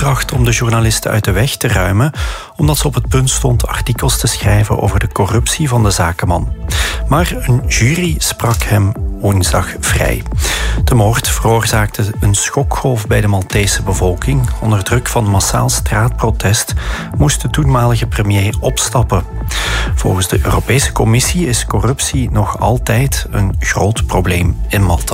opdracht om de journalisten uit de weg te ruimen, omdat ze op het punt stond artikels te schrijven over de corruptie van de zakenman. Maar een jury sprak hem woensdag vrij. De moord veroorzaakte een schokgolf bij de Maltese bevolking. Onder druk van massaal straatprotest moest de toenmalige premier opstappen. Volgens de Europese Commissie is corruptie nog altijd een groot probleem in Malta.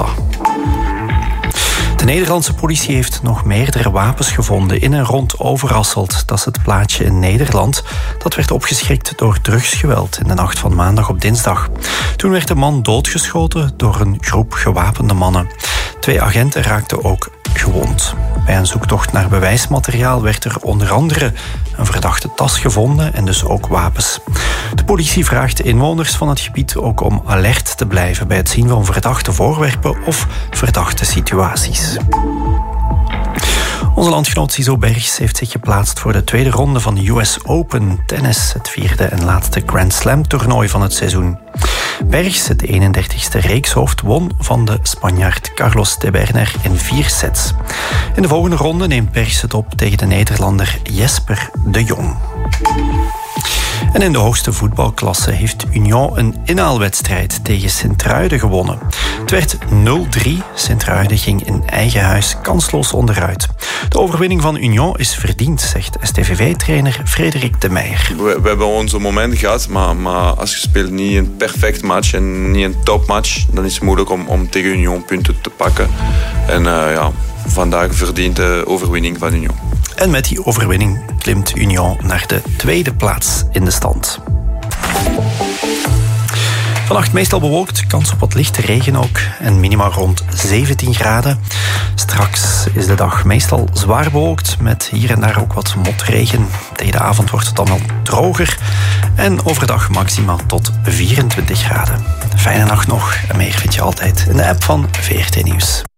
De Nederlandse politie heeft nog meerdere wapens gevonden in en rond Overasselt. Dat is het plaatsje in Nederland dat werd opgeschrikt door drugsgeweld in de nacht van maandag op dinsdag. Toen werd de man doodgeschoten door een groep gewapende mannen. 2 agenten raakten ook gewond. Bij een zoektocht naar bewijsmateriaal werd er onder andere een verdachte tas gevonden en dus ook wapens. De politie vraagt de inwoners van het gebied ook om alert te blijven bij het zien van verdachte voorwerpen of verdachte situaties. Onze landgenoot Cizo Bergs heeft zich geplaatst voor de tweede ronde van de US Open tennis, het 4e en laatste Grand Slam toernooi van het seizoen. Bergs, het 31ste reekshoofd, won van de Spanjaard Carlos de Berner in 4 sets. In de volgende ronde neemt Bergs het op tegen de Nederlander Jesper de Jong. En in de hoogste voetbalklasse heeft Union een inhaalwedstrijd tegen Sint-Truiden gewonnen. Het werd 0-3. Sint-Truiden ging in eigen huis kansloos onderuit. De overwinning van Union is verdiend, zegt STVV-trainer Frederik de Meijer. We hebben onze momenten gehad, maar als je speelt niet een perfect match en niet een topmatch, dan is het moeilijk om tegen Union punten te pakken. En vandaag verdient de overwinning van Union. En met die overwinning klimt Union naar de tweede plaats in de stand. Vannacht meestal bewolkt, kans op wat lichte regen ook en minimaal rond 17 graden. Straks is de dag meestal zwaar bewolkt met hier en daar ook wat motregen. Tegen de avond wordt het dan wel droger en overdag maximaal tot 24 graden. Fijne nacht nog en meer vind je altijd in de app van VRT Nieuws.